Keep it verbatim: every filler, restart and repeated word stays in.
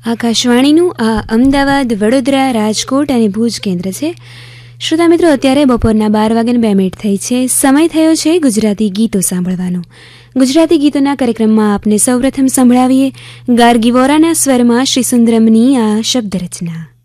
આકાશવાણીનું આ અમદાવાદ, વડોદરા, રાજકોટ અને ભુજ કેન્દ્ર છે. શ્રોતા મિત્રો, અત્યારે બપોરના બાર વાગ્યાને બે મિનિટ થઈ છે. સમય થયો છે ગુજરાતી ગીતો સાંભળવાનો. ગુજરાતી ગીતોના કાર્યક્રમમાં આપને સૌપ્રથમ સંભળાવીએ ગાર્ગી વોરાના સ્વરમાં શ્રી સુંદરમની આ શબ્દ રચના.